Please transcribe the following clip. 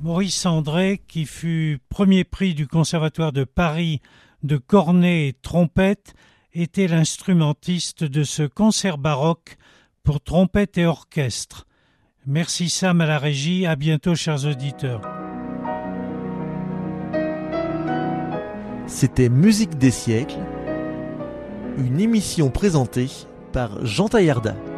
Maurice André, qui fut premier prix du Conservatoire de Paris de cornet et trompette, était l'instrumentiste de ce concert baroque pour trompette et orchestre. Merci Sam à la régie, à bientôt chers auditeurs. C'était Musique des siècles, une émission présentée par Jean Taillarda.